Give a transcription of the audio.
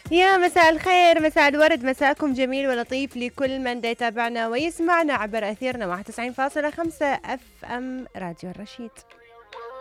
يا مساء الخير، مساء الورد، مساءكم جميل ولطيف لكل من دا يتابعنا ويسمعنا عبر أثيرنا 91.5 اف ام راديو الرشيد.